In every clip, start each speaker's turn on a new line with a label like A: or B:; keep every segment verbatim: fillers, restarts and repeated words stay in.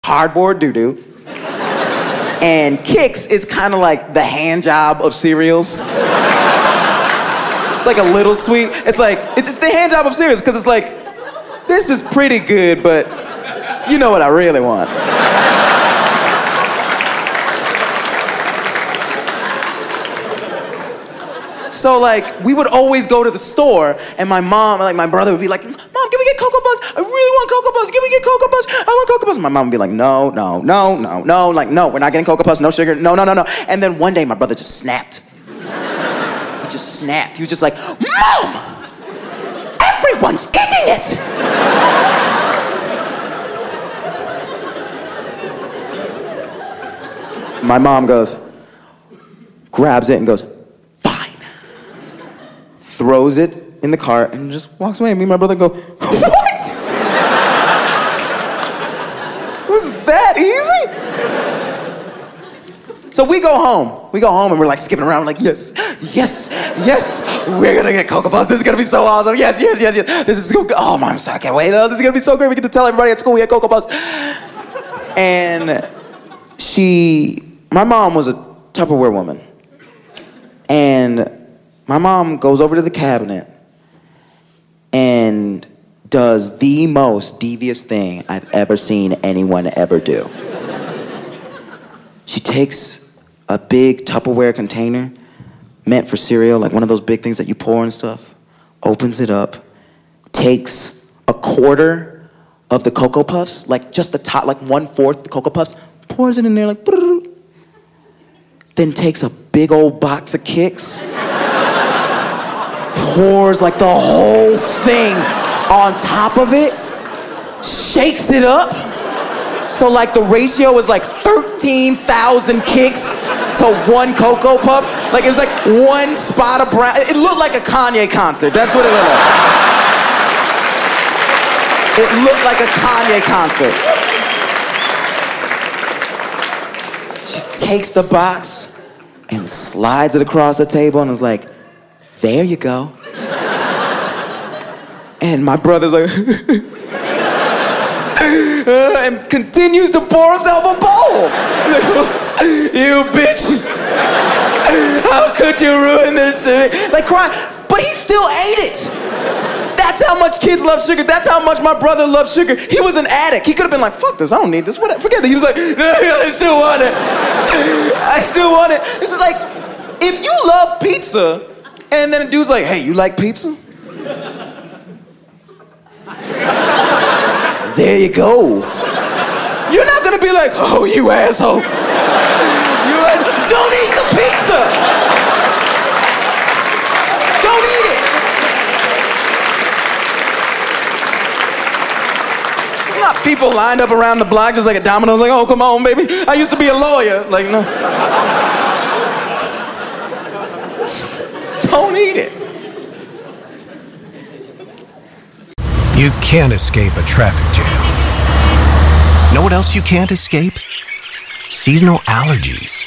A: cardboard doo-doo. And Kix is kind of like the hand job of cereals. It's like a little sweet. It's like, it's, it's the hand job of cereals, because it's like, this is pretty good, but you know what I really want. So like, we would always go to the store, and my mom, like my brother would be like, Mom, can we get Cocoa Puffs? I really want Cocoa Puffs. Can we get Cocoa Puffs? I want Cocoa Puffs. My mom would be like, no, no, no, no, no. Like, no, we're not getting Cocoa Puffs, no sugar, no, no, no, no. And then one day, my brother just snapped. He just snapped. He was just like, Mom! Everyone's eating it! My mom goes, grabs it and goes, throws it in the cart and just walks away. Me and my brother go, what? Was that easy? So we go home. We go home and we're like skipping around like, yes, yes, yes, we're gonna get Cocoa Puffs. This is gonna be so awesome. Yes, yes, yes, yes. This is so good. Oh, Mom, I can't wait. Oh, this is gonna be so great. We get to tell everybody at school we had Cocoa Puffs. And she, my mom was a Tupperware woman. And my mom goes over to the cabinet and does the most devious thing I've ever seen anyone ever do. She takes a big Tupperware container meant for cereal, like one of those big things that you pour and stuff, opens it up, takes a quarter of the Cocoa Puffs, like just the top, like one-fourth of the Cocoa Puffs, pours it in there like, then takes a big old box of Kix, pours like the whole thing on top of it, shakes it up. So like the ratio is like thirteen thousand Kix to one Cocoa Puff. Like it was like one spot of brown. It looked like a Kanye concert. That's what it looked like. It looked like a Kanye concert. She takes the box and slides it across the table and is like, there you go. And my brother's like, and continues to pour himself a bowl. You bitch. How could you ruin this to me? Like crying, but he still ate it. That's how much kids love sugar. That's how much my brother loves sugar. He was an addict. He could have been like, fuck this, I don't need this. What? Forget it. He was like, no, I still want it. I still want it. This is like, if you love pizza, and then a dude's like, hey, you like pizza? There you go. You're not gonna be like, oh, you asshole. You asshole. Don't eat the pizza. Don't eat it. It's not people lined up around the block just like a domino, like, oh, come on, baby. I used to be a lawyer. Like, no. Don't eat it.
B: You can't escape a traffic jam. Know what else you can't escape? Seasonal allergies.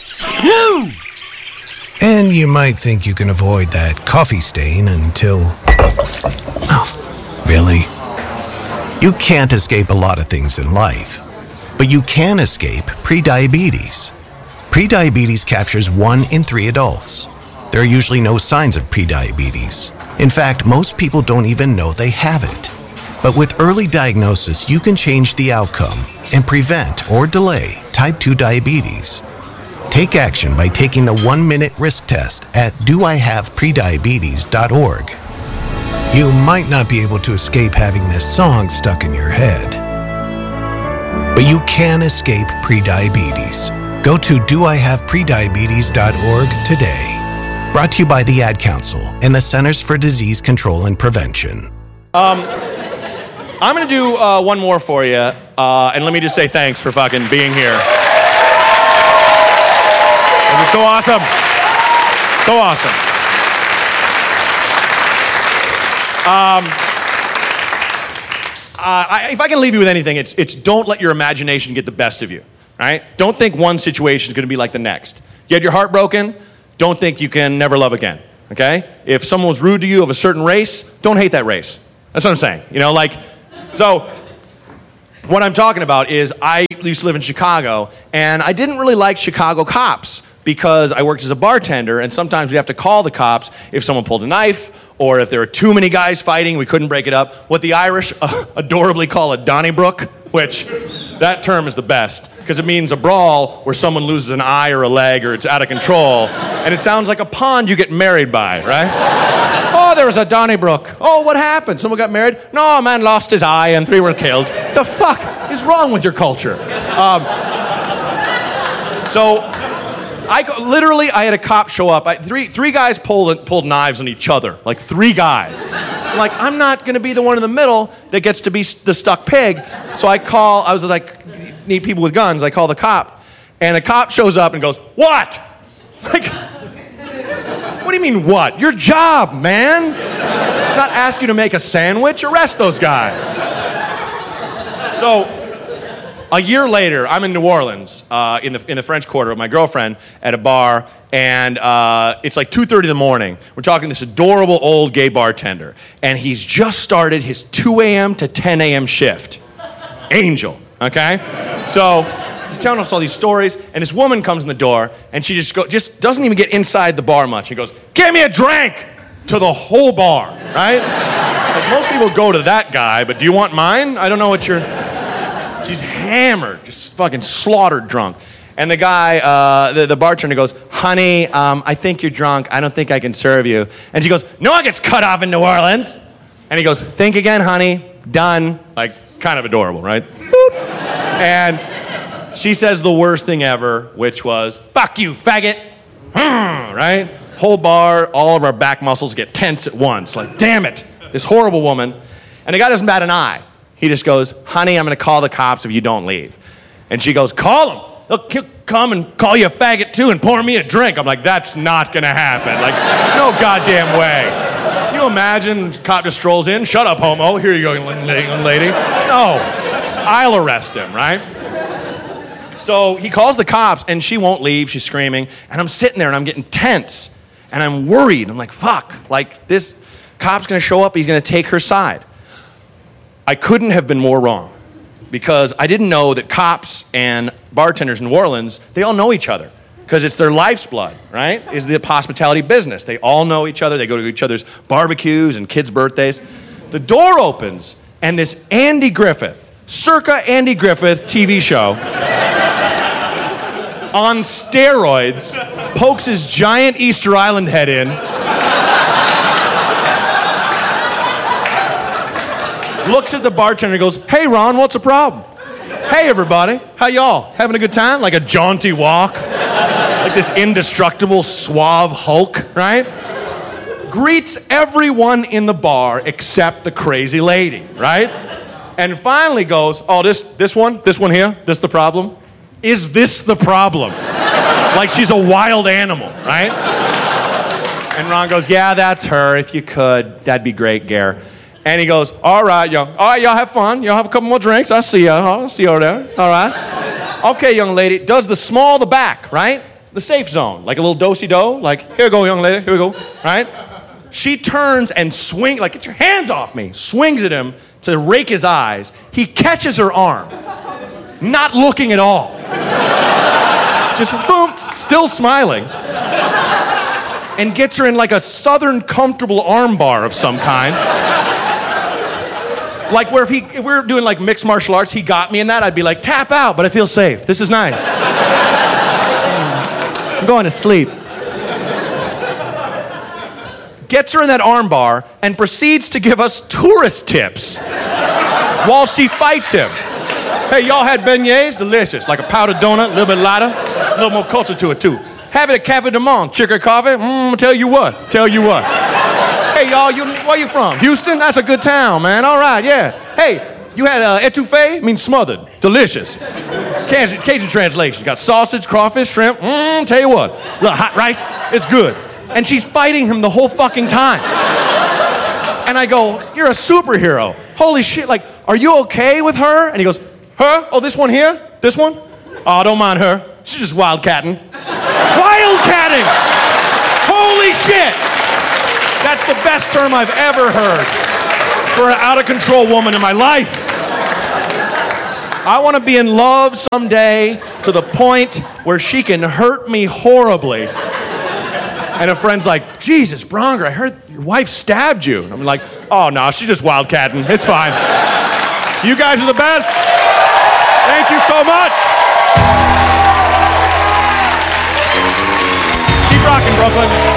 B: And you might think you can avoid that coffee stain until... Oh, really? You can't escape a lot of things in life, but you can escape prediabetes. Prediabetes captures one in three adults. There are usually no signs of prediabetes. In fact, most people don't even know they have it. But with early diagnosis, you can change the outcome and prevent or delay type two diabetes. Take action by taking the one-minute risk test at do I have prediabetes dot org. You might not be able to escape having this song stuck in your head, but you can escape prediabetes. Go to do I have prediabetes dot org today. Brought to you by the Ad Council and the Centers for Disease Control and Prevention.
C: Um, I'm gonna do uh, one more for you, uh, and let me just say thanks for fucking being here. It was so awesome. So awesome. Um, uh, I, if I can leave you with anything, it's it's don't let your imagination get the best of you, right? Don't think one situation is gonna be like the next. You had your heart broken, don't think you can never love again, okay? If someone was rude to you of a certain race, don't hate that race. That's what I'm saying, you know, like, so what I'm talking about is I used to live in Chicago, and I didn't really like Chicago cops because I worked as a bartender, and sometimes we'd have to call the cops if someone pulled a knife or if there were too many guys fighting, we couldn't break it up. What the Irish uh, adorably call a Donnybrook, which that term is the best because it means a brawl where someone loses an eye or a leg or it's out of control, and it sounds like a pond you get married by, right? Oh, there was a Donnybrook. Oh, what happened? Someone got married? No, a man lost his eye and three were killed. The fuck is wrong with your culture? Um, so, I go, literally, I had a cop show up. I, three three guys pulled pulled knives on each other, like three guys. I'm like, I'm not gonna be the one in the middle that gets to be the stuck pig. So I call. I was like, need people with guns. I call the cop, and a cop shows up and goes, "What?" Like, what do you mean what? Your job, man. I'm not ask you to make a sandwich. Arrest those guys. So. A year later, I'm in New Orleans, uh, in the in the French Quarter with my girlfriend at a bar, and uh, it's like two thirty in the morning. We're talking to this adorable old gay bartender, and he's just started his two a.m. to ten a.m. shift. Angel, okay? So he's telling us all these stories, and this woman comes in the door, and she just go, just doesn't even get inside the bar much. She goes, "Give me a drink!" to the whole bar, right? Like most people go to that guy, but do you want mine? I don't know what you're... She's hammered, just fucking slaughtered drunk. And the guy, uh, the, the bartender goes, "Honey, um, I think you're drunk. I don't think I can serve you." And she goes, "No one gets cut off in New Orleans." And he goes, "Think again, honey. Done." Like, kind of adorable, right? Boop. And she says the worst thing ever, which was, "Fuck you, faggot." Right? Whole bar, all of our back muscles get tense at once. Like, damn it, this horrible woman. And the guy doesn't bat an eye. He just goes, "Honey, I'm going to call the cops if you don't leave." And she goes, "Call them. They'll k- come and call you a faggot too and pour me a drink." I'm like, that's not going to happen. Like, no goddamn way. Can you imagine cop just strolls in? "Shut up, homo. Here you go, young lady." No. I'll arrest him, right? So he calls the cops and she won't leave. She's screaming. And I'm sitting there and I'm getting tense. And I'm worried. I'm like, fuck. Like, this cop's going to show up. He's going to take her side. I couldn't have been more wrong because I didn't know that cops and bartenders in New Orleans, they all know each other because it's their life's blood, right? Is the hospitality business. They all know each other. They go to each other's barbecues and kids' birthdays. The door opens and this Andy Griffith, circa Andy Griffith T V show, on steroids, pokes his giant Easter Island head in, looks at the bartender and goes, "Hey, Ron, what's the problem? Hey, everybody, how y'all? Having a good time?" Like a jaunty walk. Like this indestructible, suave Hulk, right? Greets everyone in the bar except the crazy lady, right? And finally goes, "Oh, this this one, this one here, this the problem? Is this the problem?" Like she's a wild animal, right? And Ron goes, "Yeah, that's her. If you could, that'd be great, Gare." And he goes, "All right, y'all. All right, y'all have fun. Y'all have a couple more drinks. I'll see you. I'll see you over there. All right. Okay, young lady. Does the small the back, right? The safe zone. Like a little do-si-do. Like, here we go, young lady. Here we go. Right? She turns and swings, like, get your hands off me. Swings at him to rake his eyes. He catches her arm. Not looking at all. Just boom, still smiling. And gets her in like a southern comfortable arm bar of some kind. Like where if he, if we were doing like mixed martial arts, he got me in that, I'd be like, tap out, but I feel safe. This is nice. I'm going to sleep. Gets her in that arm bar and proceeds to give us tourist tips while she fights him. "Hey, y'all had beignets? Delicious. Like a powdered donut, a little bit lighter, a little more culture to it too. Have it at Cafe du Monde. Chicken coffee? Mmm, tell you what. Tell you what. Hey, y'all, you, where you from? Houston? That's a good town, man. All right, yeah. Hey, you had uh, etouffee? Means smothered. Delicious. Cajun, Cajun translation. Got sausage, crawfish, shrimp. Mmm, tell you what. Little hot rice. It's good." And she's fighting him the whole fucking time. And I go, "You're a superhero. Holy shit, like, are you okay with her?" And he goes, "Her? Oh, this one here? This one? Oh, don't mind her. She's just wildcatting." Wildcatting! Holy shit! That's the best term I've ever heard for an out-of-control woman in my life. I want to be in love someday to the point where she can hurt me horribly. And a friend's like, Jesus, Bronger, I heard your wife stabbed you. And I'm like, oh, no, she's just wildcatting. It's fine. You guys are the best. Thank you so much. Keep rocking, Brooklyn.